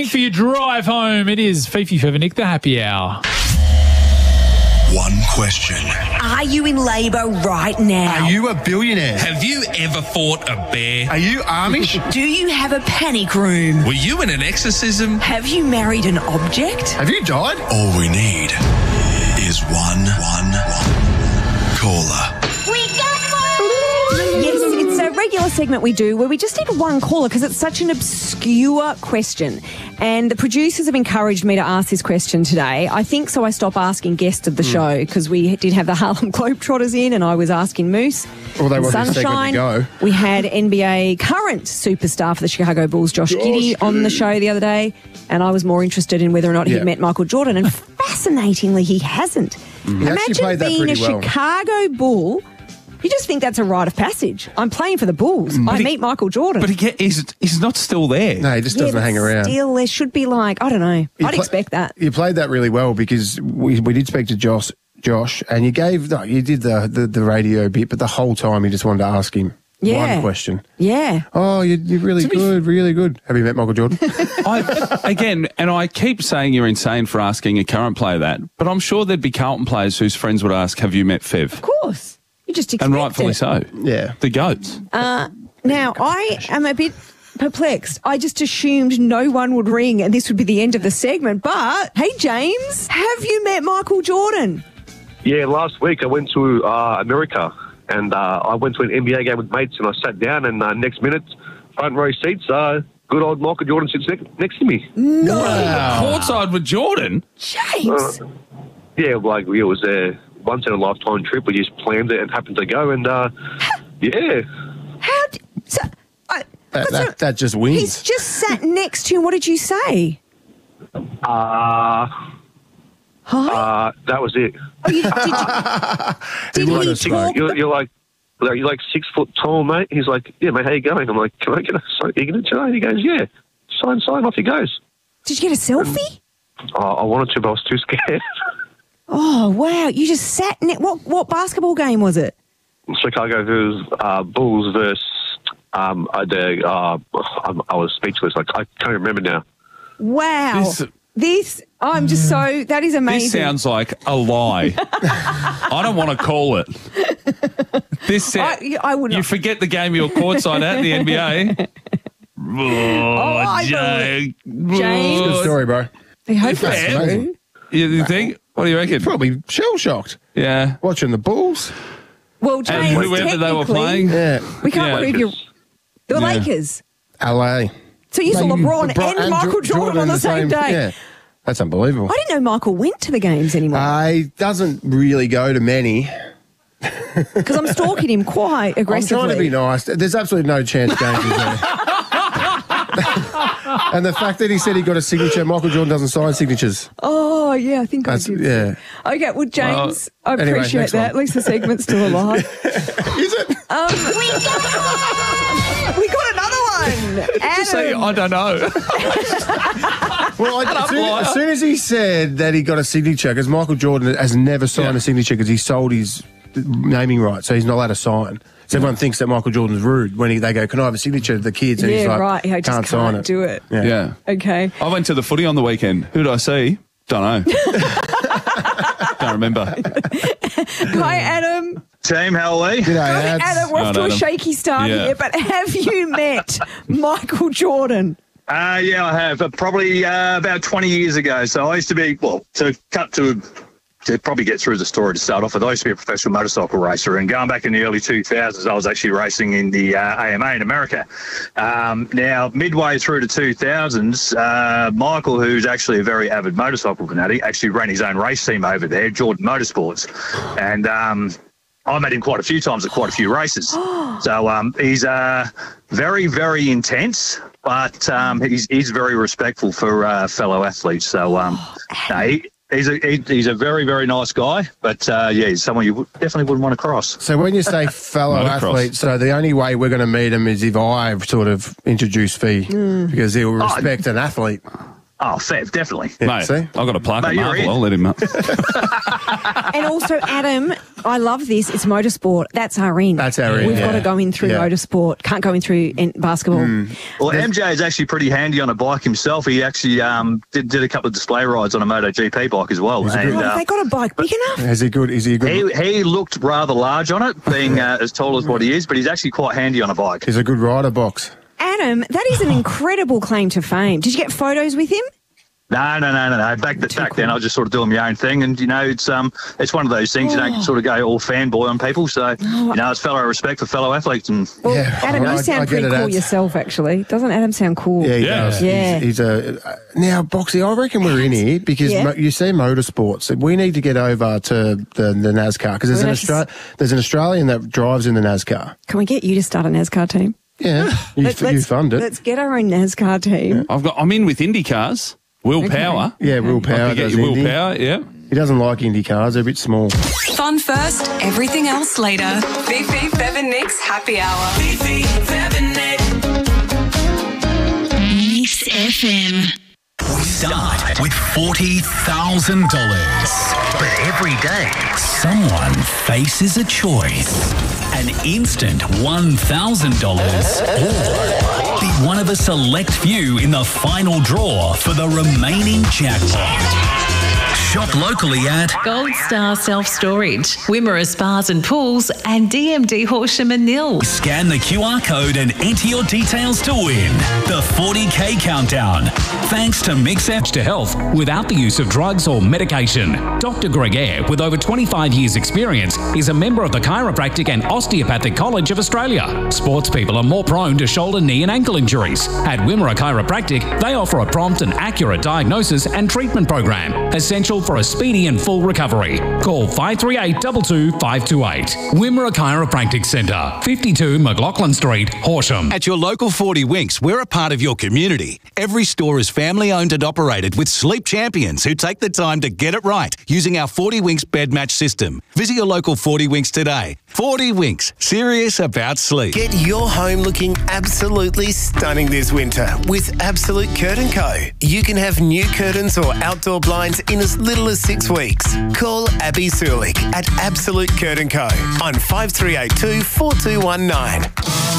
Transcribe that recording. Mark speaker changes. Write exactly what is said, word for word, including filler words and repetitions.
Speaker 1: morning for your drive home. It is Fifi Feather Nick, the happy hour.
Speaker 2: One question.
Speaker 3: Are you in labour right now?
Speaker 2: Are you a billionaire?
Speaker 4: Have you ever fought a bear?
Speaker 2: Are you Amish?
Speaker 3: Do you have a panic room?
Speaker 4: Were you in an exorcism?
Speaker 3: Have you married an object?
Speaker 2: Have you died? All we need is one, one, one caller.
Speaker 5: Yes, it's a regular segment we do where we just need one caller because it's such an obscure question. And the producers have encouraged me to ask this question today. I think so I stopped asking guests of the mm. show because we did have the Harlem Globetrotters in and I was asking Moose.
Speaker 6: Well, they wanted
Speaker 5: Sunshine.
Speaker 6: To go.
Speaker 5: We had N B A current superstar for the Chicago Bulls, Josh, Josh Giddey, Giddey, on the show the other day. And I was more interested in whether or not
Speaker 6: yeah.
Speaker 5: he'd met Michael Jordan. And fascinatingly, he hasn't.
Speaker 6: Mm. He
Speaker 5: Imagine being a
Speaker 6: well.
Speaker 5: Chicago Bull. You just think that's a rite of passage. I'm playing for the Bulls.
Speaker 7: But
Speaker 5: I
Speaker 7: he,
Speaker 5: meet Michael Jordan.
Speaker 7: But he, he's, he's not still there.
Speaker 6: No, he just
Speaker 5: yeah,
Speaker 6: doesn't hang around.
Speaker 5: Still, there should be like, I don't know. You I'd pl- expect that.
Speaker 6: You played that really well because we we did speak to Josh, Josh, and you gave, no, you did the, the, the radio bit, but the whole time you just wanted to ask him
Speaker 5: yeah.
Speaker 6: one question.
Speaker 5: Yeah.
Speaker 6: Oh, you're, you're really to good, be... really good. Have you met Michael Jordan?
Speaker 7: I, again, and I keep saying you're insane for asking a current player that, but I'm sure there'd be Carlton players whose friends would ask, have you met Fev?
Speaker 5: Of course. You just expect
Speaker 7: and rightfully
Speaker 5: it.
Speaker 7: so.
Speaker 6: Yeah.
Speaker 7: The goats.
Speaker 5: Uh, now, I am a bit perplexed. I just assumed no one would ring and this would be the end of the segment. But, hey, James, have you met Michael Jordan?
Speaker 8: Yeah, last week I went to uh, America and uh, I went to an N B A game with mates and I sat down and uh, next minute, front row seats, uh, good old Michael Jordan sits next, next to me.
Speaker 5: No.
Speaker 7: Wow. Courtside with Jordan?
Speaker 5: James.
Speaker 8: Uh, yeah, like it was a once in a lifetime trip. We just planned it and happened to go and, uh, yeah.
Speaker 5: How d- so, uh,
Speaker 6: that, that, that just wins.
Speaker 5: He's just sat next to him. What did you say?
Speaker 8: Uh,
Speaker 5: Hi?
Speaker 8: Uh, that was it.
Speaker 5: Oh, you, did you, did he talk?
Speaker 8: You're, you're like, you're like six foot tall, mate. He's like, yeah, mate, how you going? I'm like, can I get a signature? He goes, yeah, sign, sign, off he goes.
Speaker 5: Did you get a selfie?
Speaker 8: Uh, I wanted to, but I was too scared.
Speaker 5: Oh, wow. You just sat in it. What, what basketball game was it?
Speaker 8: Chicago versus uh, Bulls versus um, uh, the, uh, I, I was speechless. Like, I can't remember now.
Speaker 5: Wow. This, this I'm just so, that is amazing.
Speaker 7: This sounds like a lie. I don't want to call it. This I, I would not. You forget the game you're courtside at, the N B A.
Speaker 5: Oh,
Speaker 7: oh
Speaker 5: I
Speaker 7: James.
Speaker 5: James.
Speaker 6: Good story, bro.
Speaker 5: I hope that's true.
Speaker 7: You think? What do you reckon?
Speaker 6: Probably shell-shocked.
Speaker 7: Yeah.
Speaker 6: Watching the Bulls.
Speaker 5: Well, James,
Speaker 7: and whoever they were playing.
Speaker 6: Yeah.
Speaker 5: We can't
Speaker 7: yeah.
Speaker 5: believe you. The
Speaker 7: yeah.
Speaker 5: Lakers.
Speaker 6: L A.
Speaker 5: So you saw LeBron,
Speaker 6: LeBron
Speaker 5: and,
Speaker 6: and
Speaker 5: Michael
Speaker 6: Jordan,
Speaker 5: Jordan on the, the same, same day.
Speaker 6: Yeah. That's unbelievable.
Speaker 5: I didn't know Michael went to the games anymore.
Speaker 6: Uh, he doesn't really go to many.
Speaker 5: Because I'm stalking him quite aggressively.
Speaker 6: I'm trying to be nice. There's absolutely no chance James is there. And the fact that he said he got a signature, Michael Jordan doesn't sign signatures.
Speaker 5: Oh, yeah, I think
Speaker 6: That's,
Speaker 5: I did.
Speaker 6: Yeah.
Speaker 5: Okay, well, James, well, I
Speaker 6: anyway,
Speaker 5: appreciate that.
Speaker 6: one.
Speaker 5: At least the segment's still alive.
Speaker 6: Is it?
Speaker 5: Um, we, got, we got another one. Adam.
Speaker 7: Just say, I don't know.
Speaker 6: Well, I, as, soon, as soon as he said that he got a signature, because Michael Jordan has never signed yeah. a signature because he sold his naming rights, so he's not allowed to sign. So everyone thinks that Michael Jordan's rude when he, they go, can I have a signature to the kids? And
Speaker 5: yeah,
Speaker 6: he's like,
Speaker 5: right. I
Speaker 6: can't,
Speaker 5: just
Speaker 6: sign
Speaker 5: can't
Speaker 6: it.
Speaker 5: do it.
Speaker 6: Yeah.
Speaker 7: yeah.
Speaker 5: Okay.
Speaker 7: I went to the footy on the weekend. Who did I see? Don't know. Don't remember.
Speaker 5: Hi, Adam.
Speaker 9: Team, how are we?
Speaker 6: G'day,
Speaker 5: Hi, Adam. We're off to a shaky start
Speaker 7: yeah.
Speaker 5: here, but have you met Michael Jordan?
Speaker 9: Uh, yeah, I have. Uh, probably uh, about twenty years ago. So I used to be, well, to cut to... to probably get through the story to start off with, I used to be a professional motorcycle racer, and going back in the early two thousands, I was actually racing in the uh, A M A in America. Um, now, midway through the two thousands, uh, Michael, who's actually a very avid motorcycle fanatic, actually ran his own race team over there, Jordan Motorsports, and um, I met him quite a few times at quite a few races. So um, he's uh, very, very intense, but um, he's, he's very respectful for uh, fellow athletes. So um, no, he, He's a he, he's a very, very nice guy, but uh, yeah, he's someone you would, definitely wouldn't want to cross.
Speaker 6: So when you say fellow athlete, so the only way we're going to meet him is if I sort of introduce Fee, mm. because he'll respect oh, an athlete.
Speaker 9: Oh, Fev, definitely.
Speaker 7: Yeah, Mate, see? I've got a plaque at Marvel. I'll let him up.
Speaker 5: And also, Adam, I love this. It's motorsport. That's our in.
Speaker 6: That's our in,
Speaker 5: We've
Speaker 6: yeah.
Speaker 5: got to go in through
Speaker 6: Yeah.
Speaker 5: motorsport. Can't go in through in basketball.
Speaker 6: Mm.
Speaker 9: Well, M J is actually pretty handy on a bike himself. He actually um, did, did a couple of display rides on a MotoGP bike as well.
Speaker 6: He's a good-
Speaker 5: Oh,
Speaker 9: And,
Speaker 5: have
Speaker 9: uh,
Speaker 5: they got a bike big enough?
Speaker 6: Is he good? Is he a good?
Speaker 9: he, he looked rather large on it, being uh, as tall as what he is, but he's actually quite handy on a bike.
Speaker 6: He's a good rider, Box.
Speaker 5: Adam, that is an incredible claim to fame. Did you get photos with him?
Speaker 9: No, no, no, no, no. Back, the, back then, I was just sort of doing my own thing, and you know, it's um, it's one of those things you don't sort of go all fanboy on people. So you know, it's fellow respect for fellow athletes, and
Speaker 5: Well,
Speaker 6: Yeah.
Speaker 5: Adam,
Speaker 6: I-
Speaker 5: you
Speaker 6: I
Speaker 5: sound
Speaker 6: get
Speaker 5: pretty
Speaker 6: it,
Speaker 5: cool
Speaker 6: Ads.
Speaker 5: yourself, actually. Doesn't Adam sound cool?
Speaker 6: Yeah, he
Speaker 7: Yeah.
Speaker 6: does.
Speaker 5: Yeah.
Speaker 6: He's, he's a uh, now, Boxy. I reckon we're in here because
Speaker 5: Yeah.
Speaker 6: mo- you see motorsports. We need to get over to the, the NASCAR because there's
Speaker 5: We're
Speaker 6: an
Speaker 5: gonna have
Speaker 6: Austra- there's an Australian that drives in the NASCAR.
Speaker 5: Can we get you to start a NASCAR team?
Speaker 6: Yeah, you,
Speaker 5: Let-
Speaker 6: you fund it.
Speaker 5: Let's get our own NASCAR team.
Speaker 7: I've got. I'm in with Indy cars. Will Power.
Speaker 6: Yeah, Will
Speaker 7: I
Speaker 6: Power
Speaker 7: could get
Speaker 6: does
Speaker 7: you Will
Speaker 6: Indy.
Speaker 7: Power. Yeah.
Speaker 6: He doesn't like Indy cars; they're a bit small.
Speaker 10: Fun first, everything else later. Fifi, Fev and Nick's Happy Hour. Fifi, Fev and Nick.
Speaker 11: Mix F M.
Speaker 2: We start with forty thousand dollars. But every day, someone faces a choice. An instant one thousand dollars or be one of a select few in the final draw for the remaining jackpot. Shop locally at
Speaker 11: Gold Star Self Storage, Wimmera Spas and Pools, and D M D Horsham and Nil.
Speaker 2: Scan the Q R code and enter your details to win the forty K countdown. Thanks to Mix F.
Speaker 12: To health without the use of drugs or medication. Doctor Greg Eyre, with over twenty-five years experience, is a member of the Chiropractic and Osteopathic College of Australia. Sports people are more prone to shoulder, knee and ankle injuries. At Wimmera Chiropractic, they offer a prompt and accurate diagnosis and treatment program, essential for a speedy and full recovery. Call five three eight two two five two eight. Wimmera Chiropractic Centre, fifty-two McLaughlin Street, Horsham.
Speaker 13: At your local forty Winks, we're a part of your community. Every store is family owned and operated with sleep champions who take the time to get it right using our forty Winks bed match system. Visit your local forty Winks today. forty Winks, serious about sleep.
Speaker 14: Get your home looking absolutely stunning this winter with Absolute Curtain Co. You can have new curtains or outdoor blinds in as little as six weeks. Call Abby Sulik at Absolute Curtain Co. on five three eight two, four two one nine.